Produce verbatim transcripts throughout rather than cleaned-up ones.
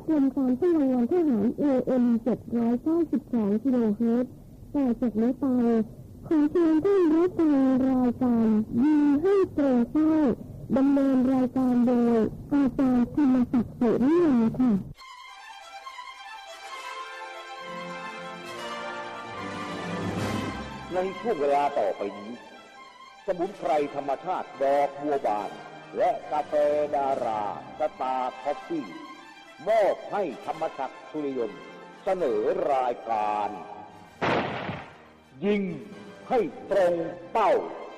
กรมการพลงานทหาร เอ เอ็ม เจ็ดร้อยเก้าสิบสอง กิโลเฮิรตซ์แต่จากนี้ไปขอเชิญท่านรับฟังรายการยิงให้ตรงเป้าดำเนินรายการโดยอาจารย์ธรรมศักดิ์ สุริยาค่ะในช่วงเวลาต่อไปนี้สมุนไพรธรรมชาติดอกบัวบานและกาแฟดาราสตาร์คอฟฟี่มอบให้ธรรมศักดิ์ สุริยนต์เสนอรายการยิงให้ตรงเป้า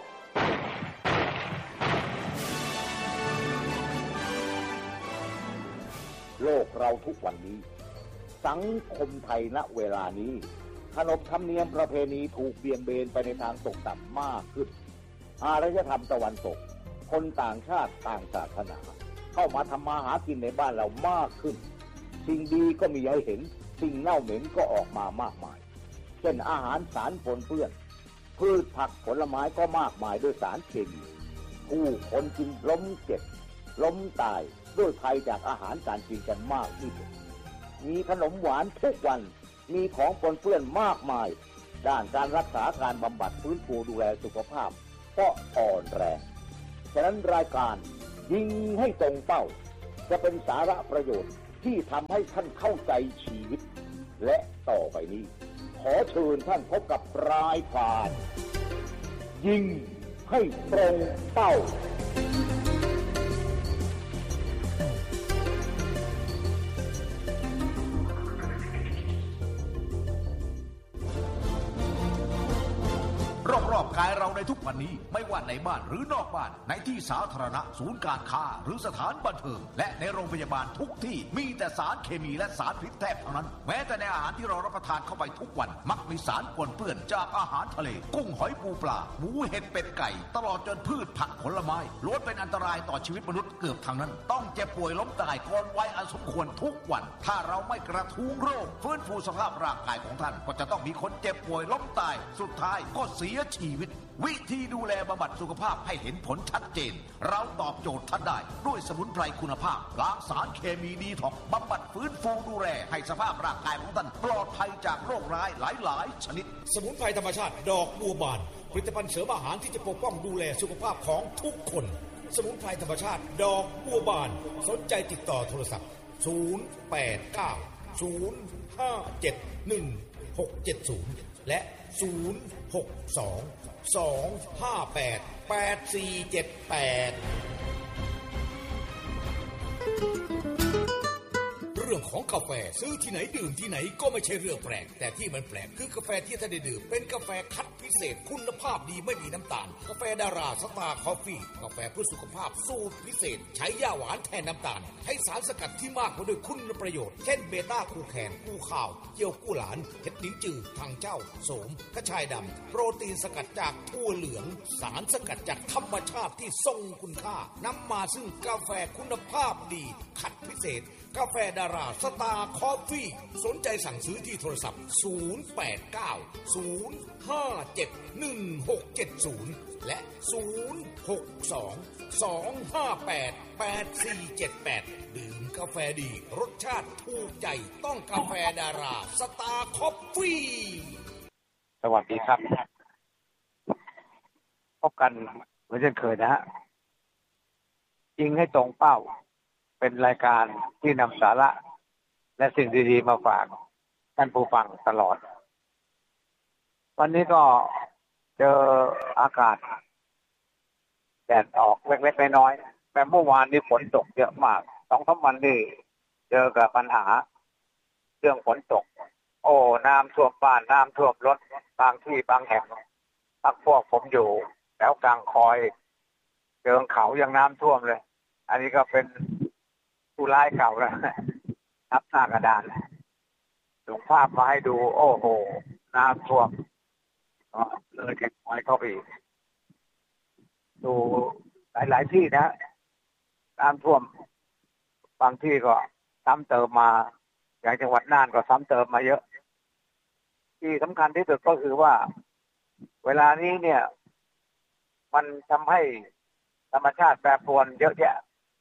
โลกเราทุกวันนี้สังคมไทยณเวลานี้ขนบธรรมเนียมประเพณีถูกเบี่ยงเบนไปในทางตกต่ำมากขึ้นอารยธรรมตะวันตกคนต่างชาติต่างศาสนาเข้ามาทำมาหากินในบ้านเรามากขึ้นสิ่งดีก็มีให้เห็นสิ่งเน่าเหม็นก็ออกมามากมายเช่นอาหารสารปนเปื้อนพืชผักผลไม้ก็มากมายด้วยสารเคมีผู้คนกินล้มเจ็บล้มตายด้วยภัยจากอาหารการกินกันมากที่สุดมีขนมหวานทุกวันมีของปนเปื้อนมากมายด้านการรักษาการบำบัดฟื้นฟูดูแลสุขภาพก็อ่อนแรงฉะนั้นรายการยิงให้ตรงเป้าจะเป็นสาระประโยชน์ที่ทำให้ท่านเข้าใจชีวิตและต่อไปนี้ขอเชิญท่านพบกับรายการยิงให้ตรงเป้ารอบๆกายเราในทุกวันนี้ไม่ว่าในบ้านหรือนอกบ้านในที่สาธารณะศูนย์การค้าหรือสถานบันเทิงและในโรงพยาบาลทุกที่มีแต่สารเคมีและสารพิษแทบทั้งนั้นแม้แต่ในอาหารที่เรารับประทานเข้าไปทุกวันมักมีสารปนเปื้อนจากอาหารทะเลกุ้งหอยปูปลาหมูเห็ดเป็ดไก่ตลอดจนพืชผักผลไม้ล้วนเป็นอันตรายต่อชีวิตมนุษย์เกือบทั้งนั้นต้องเจ็บป่วยล้มตายก่อนวัยอันสมควรทุกวันถ้าเราไม่กระทุ้งโรคฟื้นฟูสภาพร่างกายของท่านก็จะต้องมีคนเจ็บป่วยล้มตายสุดท้ายก็เสียชีวิตวิธีดูแลบำบัดสุขภาพให้เห็นผลชัดเจนเราตอบโจทย์ท่านได้ด้วยสมุนไพรคุณภาพล้างสารเคมีดีท็อกซ์บำบัดฟื้นฟูดูแลให้สภาพร่างกายของท่านปลอดภัยจากโรคร้ายหลายๆชนิดสมุนไพรธรรมชาติดอกบัวบานผลิตภัณฑ์เสริมอาหารที่จะปกป้องดูแลสุขภาพของทุกคนสมุนไพรธรรมชาติดอกบัวบานสนใจติดต่อโทรศัพท์ศูนย์ แปด เก้า ศูนย์ ห้า เจ็ด หนึ่ง หก เจ็ด ศูนย์และศูนย์ หก สอง สอง ห้า แปด แปด สี่ เจ็ด แปดเรื่องของกาแฟซื้อที่ไหนดื่มที่ไหนก็ไม่ใช่เรื่องแปลกแต่ที่มันแปลกคือกาแฟที่ท่านได้ดื่มเป็นกาแฟคัดพิเศษคุณภาพดีไม่มีน้ำตาลกาแฟดาราสตาร์คอฟฟี่กาแฟเพื่อสุขภาพสูตรพิเศษใช้ย่าหวานแทนน้ำตาลให้สารสกัดที่มากกว่าด้วยคุณประโยชน์เช่นเบต้าคูแคนกูข่าวเจียวกู้หลานเห็ดลิ้นจือทางเจ้าโสมกระชายดำโปรตีนสกัดจากถั่วเหลืองสารสกัดจากธรรมชาติที่ทรงคุณค่านำมาซึ่งกาแฟคุณภาพดีคัดพิเศษกาแฟดาราสตาร์คอฟฟี่สนใจสั่งซื้อที่โทรศัพท์ศูนย์ แปด เก้า ศูนย์ ห้า เจ็ด หนึ่ง หก เจ็ด ศูนย์และศูนย์ หก สอง สอง ห้า แปด แปด สี่ เจ็ด แปดดื่มกาแฟดีรสชาติถูกใจต้องกาแฟดาราสตาร์คอฟฟี่สวัสดีครับพบกันเหมือนเช่นเคยนะฮะยิงให้ตรงเป้าเป็นรายการที่นำสาระและสิ่งดีๆมาฝากท่านผู้ฟังตลอดวันนี้ก็เจออากาศแดดออกเล็กๆน้อยๆแต่เมื่อวานนี้ฝนตกเยอะมากสองสามวันนี่เจอกับปัญหาเรื่องฝนตกโอ้น้ำท่วมบ้านน้ำท่วมรถบางที่บางแห่งพักพวกผมอยู่แถวกลางคอยเชิงเขายังน้ำท่วมเลยอันนี้ก็เป็นผู้ร้ายเก่าแล้วนับหน้ากระดานส่งภาพมาให้ดูโอ้โหน้ำท่วมเลยแข่งคอยเข้าไปดูหลายๆที่นะน้ำท่วมบางที่ก็ซ้ำเติมมาอย่างจังหวัดน่านก็ซ้ำเติมมาเยอะที่สำคัญที่สุดก็คือว่าเวลานี้เนี่ยมันทำให้ธรรมชาติแปรปรวนเยอะแยะ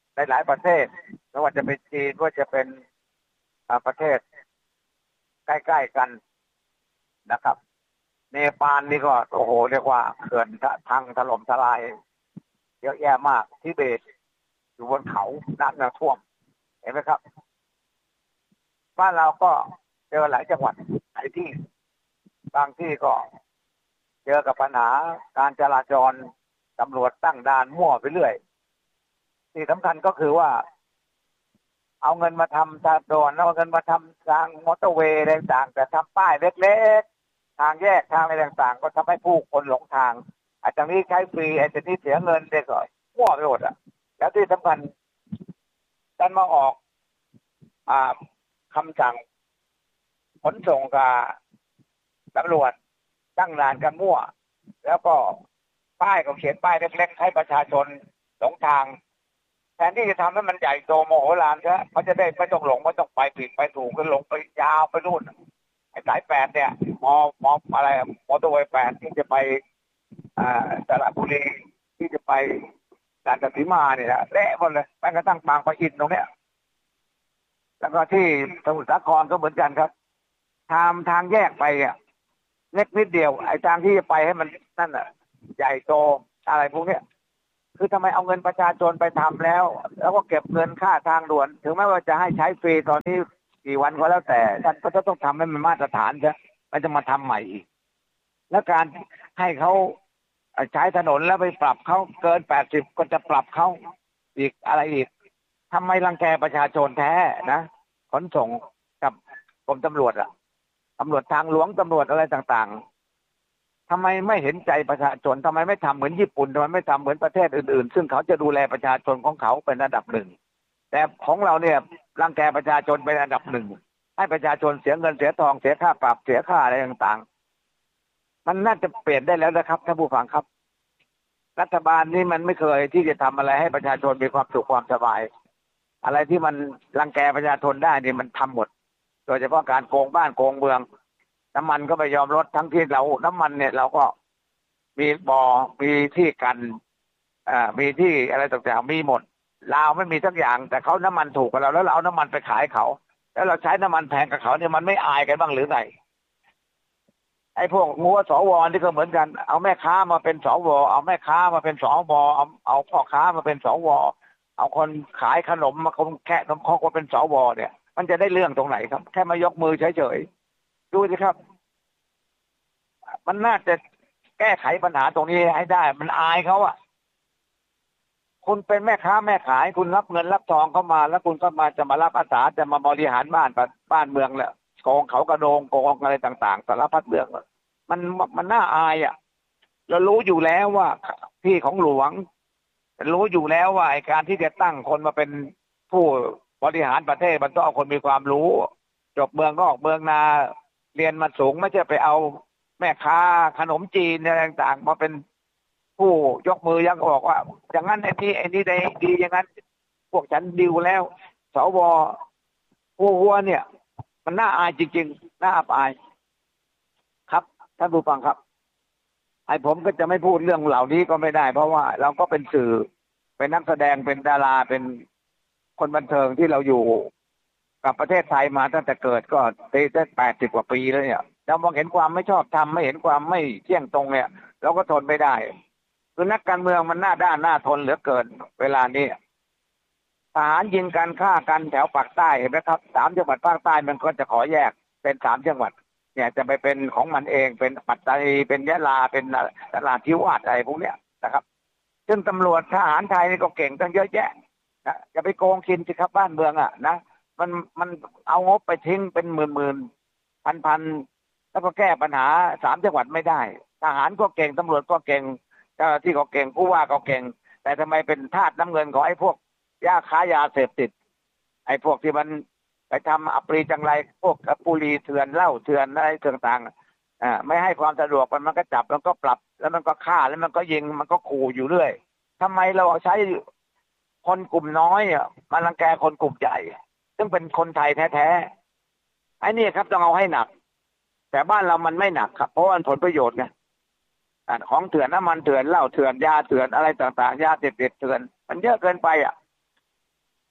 ในหลายประเทศไม่ว่าจะเป็นจีนว่าจะเป็นประเทศใกล้ๆกันนะครับเนปาลนี่ก็โอ้โหเรียกว่าเขื่อนพังถล่มทลายเยอะแยะมากทิเบตอยู่บนเขาน้ำท่วมเห็นไหมครับบ้านเราก็เจอหลายจังหวัดหลายที่บางที่ก็เจอกับปัญหาการจราจรตำรวจตั้งด่านมั่วไปเรื่อยที่สำคัญก็คือว่าเอาเงินมาทำทางด่วนเอาเงินมาทำทางมอเตอร์เวย์อะไรต่างแต่ทำป้ายเล็กๆทางแยกทางอะไรต่างๆก็ทำให้ผู้คนหลงทางอาจจะนี้ใช้ฟรีไอ้ที่เสียเงินเด็กก็มั่วไปหมดอ่ะแล้วที่สำคัญดันมาออกอ่าคำสั่งขนส่งกับตำรวจตั้งด่านกันมั่วแล้วก็ป้ายก็เขียนป้ายเล็กๆให้ประชาชนหลงทางแทนที่จะทำให้มันใหญ่โตโมโหลานซะเขาจะได้ไม่ต้องหลงไม่ต้องไปผิดไปถูกก็หลงไปยาวไปนู่นไอ้สายแปดเนี่ยมอมออะไรมอเตอร์เวย์แปดที่จะไปอ่าสระบุรีที่จะไปกาญจนบุรีมาเนี่ยเละหมดเลยแม้กระทั่งบางปะอินตรงเนี้ยแล้วก็ที่สมุทรสาครก็เหมือนกันครับทำทางแยกไปอ่ะเล็กนิดเดียวไอ้ทางที่จะไปให้มันนั่นอ่ะใหญ่โตอะไรพวกเนี้ยคือทำไมเอาเงินประชาชนไปทำแล้วแล้วก็เก็บเงินค่าทางด่วนถึงแม้ว่าจะให้ใช้ฟรีตอนนี้กี่วันก็แล้วแต่ท่านก็จะต้องทำให้มันมาตรฐานใช่มันจะมาทำใหม่อีกแล้วการให้เขาใช้ถนนแล้วไปปรับเขาเกินแปดสิบก็จะปรับเขาอีกอะไรอีกทำไมรังแกประชาชนแท้นะขนส่งกับกรมตำรวจอะตำรวจทางหลวงตำรวจอะไรต่างๆทำไมไม่เห็นใจประชาชนทำไมไม่ทำเหมือนญี่ปุ่นทำไมไม่ทำเหมือนประเทศอื่นๆซึ่งเขาจะดูแลประชาชนของเขาเป็นอันดับหนึ่งแต่ของเราเนี่ยรังแกประชาชนเป็นอันดับหนึ่งให้ประชาชนเสียเงินเสียทองเสียค่าปรับเสียค่าอะไรต่างๆมันน่าจะเปลี่ยนได้แล้วนะครับท่านผู้ฟังครับรัฐบาลนี้มันไม่เคยที่จะทำอะไรให้ประชาชนมีความสุขความสบายอะไรที่มันรังแกประชาชนได้นี่มันทำหมดโดยเฉพาะการโกงบ้านโกงเมืองน้ำมันก็ไม่ยอมลดทั้งที่เราน้ำมันเนี่ยเราก็มีบ่อมีที่กันอ่ามีที่อะไรต่างๆมีหมดลาวไม่มีสักอย่างแต่เขาน้ำมันถูกกว่าเราแล้วเราเอาน้ำมันไปขายเขาแล้วเราใช้น้ำมันแพงกับเขาเนี่ยมันไม่อายกันบ้างหรือไงไอ้พวกงัวสวนี่ก็เหมือนกันเอาแม่ค้ามาเป็นสวเอาแม่ค้ามาเป็นสวเอาเอาพ่อค้ามาเป็นสวเอาคนขายขนมมาคนแค่ขนมครกมาเป็นสวเนี่ยมันจะได้เรื่องตรงไหนครับแค่มายกมือเฉยๆดูสิครับมันน่าจะแก้ไขปัญหาตรงนี้ให้ได้มันอายเขาอ่ะคุณเป็นแม่ค้าแม่ขายคุณรับเงินรับทองเข้ามาแล้วคุณก็มาจะมารับอาสาจะมาบริหารบ้านบ้านเมืองแหละโกงเขากระโดงโกงอะไรต่างๆสารพัดเรื่องมันมันน่าอายอ่ะเรารู้อยู่แล้วว่าที่ของหลวงรู้อยู่แล้วว่าการที่จะตั้งคนมาเป็นผู้บริหารประเทศมันต้องเอาคนมีความรู้จบเมืองนอกเมืองนาเรียนมาสูงไม่ใช่ไปเอาแม่ค้าขนมจีนอะไรต่างๆมาเป็นผู้ยกมือยังออกว่าอย่างนั้นไอ้นี่ไอ้นี่ได้ดีอย่างนั้นพวกฉันดิวแล้วสวผู้วัวเนี่ยมันน่าอายจริงๆน่าอับอายครับท่านผู้ฟังครับไอ้ผมก็จะไม่พูดเรื่องเหล่านี้ก็ไม่ได้เพราะว่าเราก็เป็นสื่อเป็นนักแสดงเป็นดาราเป็นคนบันเทิงที่เราอยู่กับประเทศไทยมาตั้งแต่เกิดก็ตีได้แปดสิบกว่าปีแล้วเนี่ยเรามองเห็นความไม่ชอบธรรมไม่เห็นความไม่เที่ยงตรงเนี่ยเราก็ทนไม่ได้คือนักการเมืองมันหน้าด้านหน้าทนเหลือเกินเวลานี้ทหารยิงกันฆ่ากันแถวปากใต้เห็นไหมครับสามจังหวัดภาคใต้มันก็จะขอแยกเป็นสามจังหวัดเนี่ยจะไปเป็นของมันเองเป็นปัตตานีเป็นยะลาเป็นนราธิวาสอะไรพวกเนี้ยนะครับซึ่งตำรวจทหารไทยนี่ก็เก่งตั้งเยอะแยะนะจะไปโกงกินสิครับบ้านเมืองอ่ะนะมันมันเอางบไปทิ้งเป็นหมื่นหมื่นพันพันแล้วก็แก้ปัญหาสามจังหวัดไม่ได้ทหารก็เก่งตำรวจก็เก่งเจ้าหน้าที่ก็เก่งผู้ว่าก็เก่งแต่ทำไมเป็นทาสน้ำเงินของไอ้พวกยาค้ายาเสพติดไอ้พวกที่มันไปทำอัปรีจังไรพวกบุหรี่เถื่อนเหล้าเถื่อนอะไรต่างๆอ่าไม่ให้ความสะดวกมันมันก็จับแล้วก็ปรับแล้วมันก็ฆ่าแล้วมันก็ยิงมันก็ขู่อยู่เรื่อยทำไมเราใช้คนกลุ่มน้อยอ่ะมารังแกคนกลุ่มใหญ่ซึ่งเป็นคนไทยแท้ๆไอ้นี่ครับต้องเอาให้หนักแต่บ้านเรามันไม่หนักครับเพราะว่าผลประโยชน์ไงของเถื่อนน้ำมันเถื่อนเหล้าเถื่อนยาเถื่อนอะไรต่างๆยาเสพติดเถื่อนมันเยอะเกินไปอ่ะ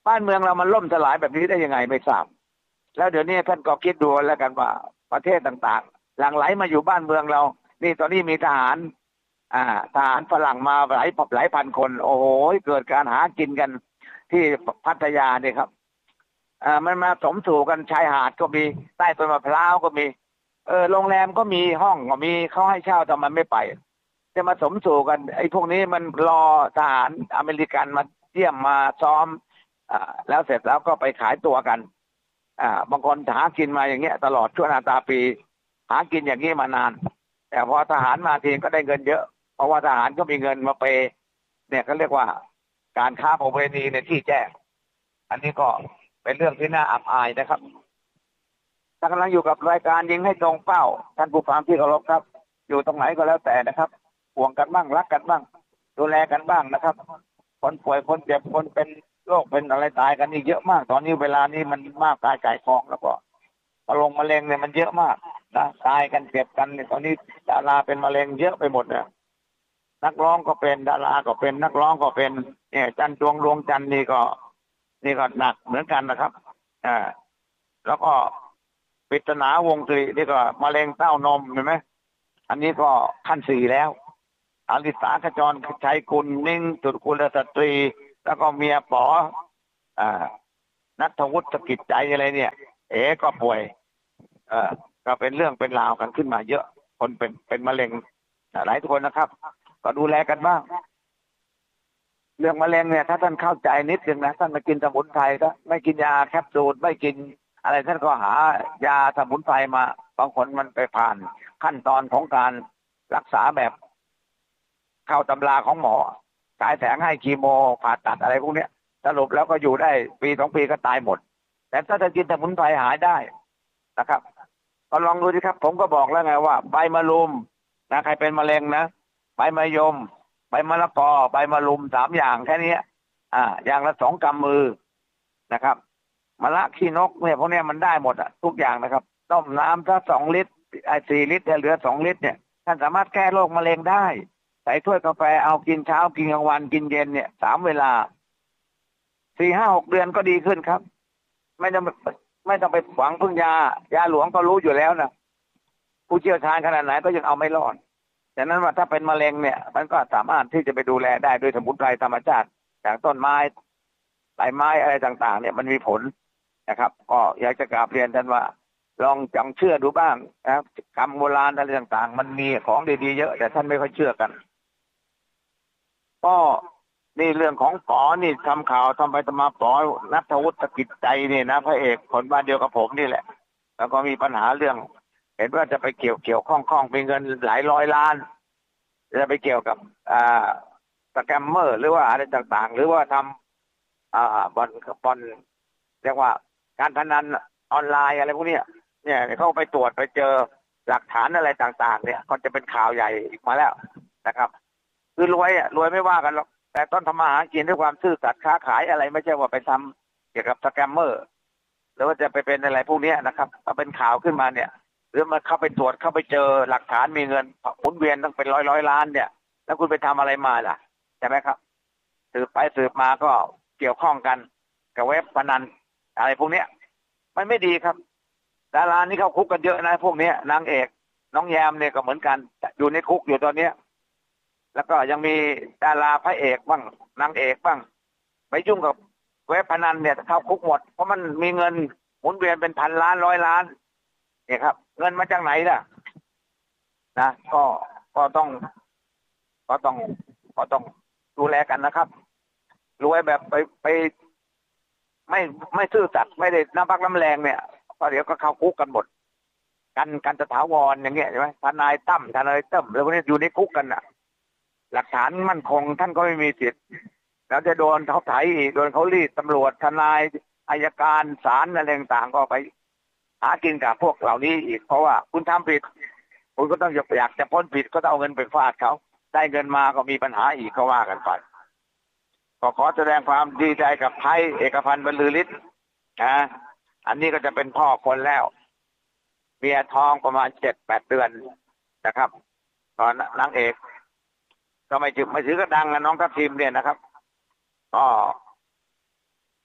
บ้านเมืองเรามันล่มสลายแบบนี้ได้ยังไงไม่ทราบแล้วเดี๋ยวนี้ท่านก็คิดดูแล้วกันว่าประเทศต่างๆหลั่งไหลมาอยู่บ้านเมืองเรานี่ตอนนี้มีทหารอ่าทหารฝรั่งมาหลายหลายพันคนโอ้โหเกิดการหากินกันที่พัทยาเนี่ยครับอ่ามันมาสมสู่กันชายหาดก็มีใต้ต้นมะพร้าวก็มีเออโรงแรมก็มีห้องก็มีเขาให้เช่าแต่มันไม่ไปจะมาสมสู่กันไอ้พวกนี้มันรอทหารอเมริกันมาเยี่ยมมาซ้อมอ่าแล้วเสร็จแล้วก็ไปขายตัวกันอ่าบางคนหากินมาอย่างเงี้ยตลอดชั่วนาตาปีหากินอย่างนี้มานานแต่พอทหารมาทีก็ได้เงินเยอะเพราะว่าทหารก็มีเงินมาเปย์เนี่ยเขาเรียกว่าการค้าประเวณีในที่แจ้งอันนี้ก็เป็นเรื่องที่น่าอับอายนะครับท่านกำลังอยู่กับรายการยิงให้ตรงเป้าท่านผู้ฟังที่เคารพครับอยู่ตรงไหนก็แล้วแต่นะครับห่วงกันบ้างรักกันบ้างดูแลกันบ้างนะครับคนป่วยคนเจ็บคนเป็นโรคเป็นอะไรตายกันนี่เยอะมากตอนนี้เวลานี้มันมากตายไก่กองแล้วก็มะลงมะเร็งเนี่ยมันเยอะมากนะตายกันเจ็บกันเนี่ยตอนนี้ดาราเป็นมะเร็งเยอะไปหมดเนี่ยนักร้องก็เป็นดาราก็เป็นนักร้องก็เป็นเนี่ยจันทร์ดวงดวงจันทร์นี่ก็นี่ก็หนักเหมือนกันนะครับอ่าแล้วก็ปริศนาวงศ์ตรีนี่ก็มะเร็งเต้านมเห็นไหมอันนี้ก็ขั้นสี่แล้วอลิสาขจรชัยกุลนิ่งสุดกุลสตรีแล้วก็เมียป๋ออ่านัทวุฒิสกิจใจอะไรเนี่ยเอ๋ก็ป่วยเอ่อก็เป็นเรื่องเป็นราวกันขึ้นมาเยอะคนเป็นเป็นมะเร็งหลายคนนะครับก็ดูแลกันบ้างเรื่องมะเร็งเนี่ยถ้าท่านเข้าใจนิดนึงนะท่านมากินสมุนไพรก็ไม่กินยาแคปซูลไม่กินอะไรท่านก็หายาสมุนไพรมาบางคนมันไปผ่านขั้นตอนของการรักษาแบบเข้าตำราของหมอฉายแสงให้คีโมผ่าตัดอะไรพวกนี้สรุปแล้วก็อยู่ได้ปีสองปีก็ตายหมดแต่ถ้าจะกินสมุนไพรหายได้นะครับก็ลองดูสิครับผมก็บอกแล้วไงว่าใบมะรุมนะใครเป็นมะเร็งนะใบมะยมใบมะละกอใบมะรุมสามอย่างแค่นี้อ่าอย่างละสองกำมือนะครับมะละขี้นกเนี่ยพวกนี้มันได้หมดอ่ะทุกอย่างนะครับต้มน้ำถ้าสองลิตรไอ้สี่ลิตรเหลือสองลิตรเนี่ยท่านสามารถแก้โรคมะเร็งได้ใส่ถ้วยกาแฟเอากินเช้ากินกลางวันกินเย็นเนี่ยสามเวลาสี่ห้าหกเดือนก็ดีขึ้นครับไม่ต้องไม่ต้องไปหวังพึ่งยายาหลวงก็รู้อยู่แล้วนะผู้เชี่ยวชาญขนาดไหนก็ยังเอาไม่รอดฉะนั้นว่าถ้าเป็นมะเร็งเนี่ยมันก็สามารถที่จะไปดูแลได้ด้วยสมุนไพรธรรมชาติจากต้นไม้ใบไม้อะไรต่างๆเนี่ยมันมีผลนะครับก็อยากจะกราบเรียนท่านว่าลองจังเชื่อดูบ้างนะครับคำโบราณอะไรต่างๆมันมีของดีๆเยอะแต่ท่านไม่ค่อยเชื่อกันก็นี่เรื่องของป๋อนี่ทำข่าวทำไปทำมาป๋อนัทวุฒิสกิจใจนี่นะพระเอกคนบ้านเดียวกับผมนี่แหละแล้วก็มีปัญหาเรื่องเห็นว่าจะไปเกี่ยวเกี่ยวข้องข้องเป็นเงินหลายร้อยล้านจะไปเกี่ยวกับอ่าสแกมเมอร์หรือว่าอะไรต่างๆหรือว่าทำอ่าบอลบอลเรียกว่าการพนันออนไลน์อะไรพวกนี้เนี่ยเขาไปตรวจไปเจอหลักฐานอะไรต่างๆเนี่ยก็จะเป็นข่าวใหญ่มาแล้วนะครับคือรวยอ่ะรวยไม่ว่ากันหรอกแต่ต้องทำมาหากินด้วยความซื่อสัตย์ค้าขายอะไรไม่ใช่ว่าไปทำเกี่ยวกับสแกมเมอร์หรือว่าจะไปเป็นอะไรพวกนี้นะครับถ้าเป็นข่าวขึ้นมาเนี่ยหรือมาเข้าไปตรวจเข้าไปเจอหลักฐานมีเงินหมุนเวียนตั้งเป็นร้อยร้อยล้านเนี่ยแล้วคุณไปทำอะไรมาล่ะใช่ไหมครับสืบไปสืบมาก็เกี่ยวข้องกันกับเว็บพนันอะไรพวกนี้มันไม่ดีครับดารานี่เข้าคุกกันเยอะนะพวกนี้นางเอกน้องแยมเนี่ยก็เหมือนกันอยู่ในคุกอยู่ตอนนี้แล้วก็ยังมีดาราพระเอกบ้างนางเอกบ้างไปยุ่งกับเว็บพนันเนี่ยเข้าคุกหมดเพราะมันมีเงินหมุนเวียนเป็นพันล้านร้อยล้านเนี่ยครับเงินมาจากไหนล่ะนะก็ก็ต้องก็ต้องก็ต้องดูแลกันนะครับรวยแบบไปไปไม่ไม่ซื่อสัตย์ไม่ได้น้ำพักน้ำแรงเนี่ยพอเดี๋ยวก็เข้าคุกกันหมดกันกันจะถาวรอย่างเงี้ยใช่ไหมทนายตั้มทนายตั้มแล้วพวกนี้อยู่ในคุกกันน่ะหลักฐานมั่นคงท่านก็ไม่มีสิทธิ์แล้วจะโดนเขาไถอีกโดนเขารีดตำรวจทนายอัยการศาลอะไรต่างๆก็ไปหากินกับพวกเหล่านี้อีกเพราะว่าคุณทำผิดคุณก็ต้องอยากจะพ้นผิดก็ต้องเอาเงินไปฟาดเขาได้เงินมาก็มีปัญหาอีกก็ว่ากันไปก็ขอแสดงความดีใจกับไทยเอกพันธ์บรรลือฤทธิ์นะอันนี้ก็จะเป็นพ่อคนแล้วเมียท้องประมาณเจ็ดแปดเดือนนะครับตอนนางเอกก็ไม่ถือไม่ถือก็ดังนะน้องทัพทีมเนี่ยนะครับก็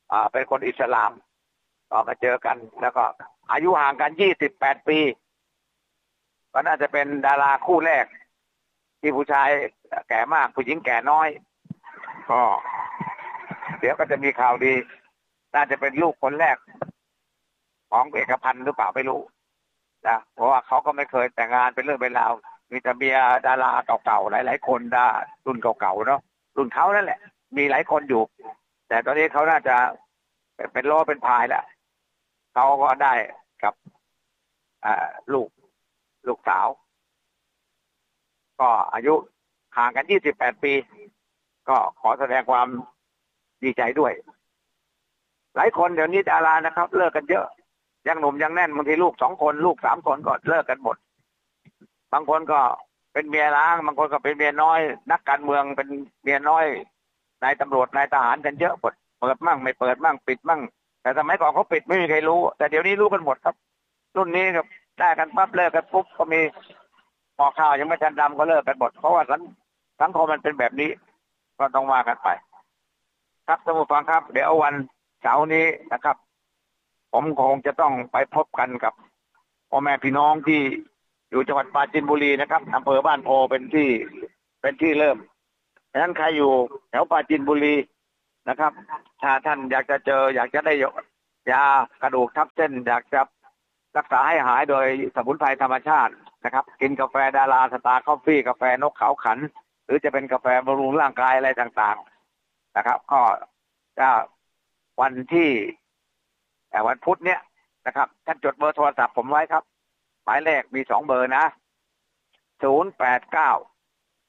อ่าเป็นคนอิสลามก็มาเจอกันแล้วก็อายุห่างกันยี่สิบแปดปีก็น่าจะเป็นดาราคู่แรกที่ผู้ชายแก่มากผู้หญิงแก่น้อยก็เดี๋ยวก็จะมีข่าวดีน่าจะเป็นลูกคนแรกของเอกพันธ์หรือเปล่าไม่รู้นะเพราะว่าเขาก็ไม่เคยแต่งงานเป็นเรื่องเป็นราวมีแต่เมียดาราเก่าๆหลายๆคนดารุ่นเก่าๆเนาะรุ่นเขานั่นแหละมีหลายคนอยู่แต่ตอนนี้เขาน่าจะเป็นโลเป็นพายแล้วเขาก็ได้กับลูกลูกสาวก็อายุห่างกันยี่สิบแปดปีก็ขอแสดงความดีใจด้วยหลายคนเดี๋ยวนี้ดารานะครับเลิกกันเยอะยังหนุ่มยังแน่นบางทีลูกสองคนลูกสามคนก็เลิกกันหมดบางคนก็เป็นเมียล้างบางคนก็เป็นเมียน้อยนักการเมืองเป็นเมียน้อยนายตำรวจนายทหารกันเยอะหมดเปิดมั่งไม่เปิดมั่งปิดมั่งแต่สมัยก่อนเขาปิดไม่มีใครรู้แต่เดี๋ยวนี้รู้กันหมดครับรุ่นนี้ครับได้กันปั๊บเลิกกันปุ๊บก็มีพอข่าวยังไม่ทันดำก็เลิกกันหมดเพราะว่าสังคมมันเป็นแบบนี้ก็ต้องว่ากันไปครับท่านผู้ฟังครับเดี๋ยววันเสาร์นี้นะครับผมคงจะต้องไปพบกันกับพ่อแม่พี่น้องที่อยู่จังหวัดปราจีนบุรีนะครับอำเภอบ้านโพเป็นที่เป็นที่เริ่มฉะนั้นใครอยู่แถวปราจีนบุรีนะครับถ้าท่านอยากจะเจออยากจะได้ยากระดูกทับเส้นอยากจะรักษาให้หายโดยสมุนไพรธรรมชาตินะครับกินกาแฟดาราสตาร์คอฟฟี่กาแฟนกเขาขันหรือจะเป็นกาแฟบำรุงร่างกายอะไรต่างๆนะครับก็จะวันที่วันพุธเนี้ยนะครับท่านจดเบอร์โทรศัพท์ผมไว้ครับหมายเลขมีสองเบอร์นะศูนย์แปดเก้า